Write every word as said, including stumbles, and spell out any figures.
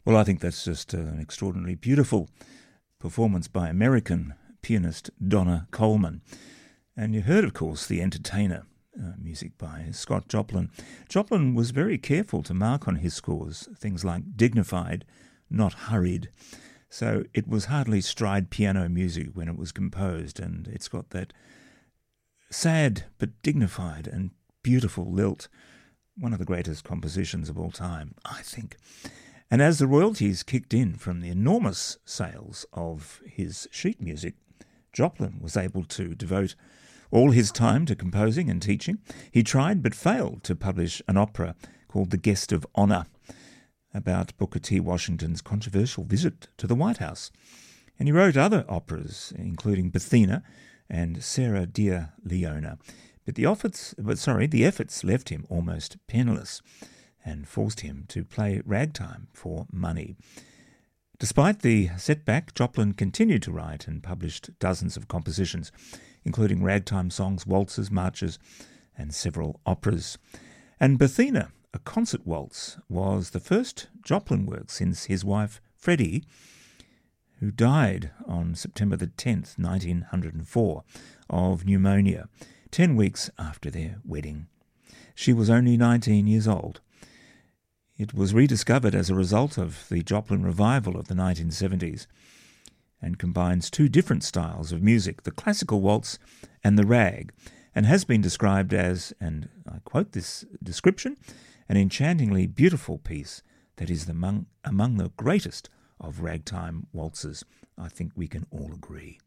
Well, I think that's just an extraordinarily beautiful performance by American pianist Donna Coleman. And you heard, of course, The Entertainer, uh, music by Scott Joplin. Joplin was very careful to mark on his scores things like dignified, not hurried. So it was hardly stride piano music when it was composed, and it's got that sad but dignified and beautiful lilt. One of the greatest compositions of all time, I think. And as the royalties kicked in from the enormous sales of his sheet music, Joplin was able to devote all his time to composing and teaching. He tried but failed to publish an opera called The Guest of Honor about Booker T. Washington's controversial visit to the White House. And he wrote other operas, including Bethina and Sarah Dear Leona. But the efforts, but sorry, the efforts left him almost penniless and forced him to play ragtime for money. Despite the setback, Joplin continued to write and published dozens of compositions, including ragtime songs, waltzes, marches, and several operas. And Bethina, a concert waltz, was the first Joplin work since his wife Freddie, who died on September the tenth, nineteen oh four, of pneumonia, ten weeks after their wedding. She was only nineteen years old. It was rediscovered as a result of the Joplin revival of the nineteen seventies and combines two different styles of music, the classical waltz and the rag, and has been described as, and I quote this description, an enchantingly beautiful piece that is among, among the greatest of ragtime waltzes. I think we can all agree.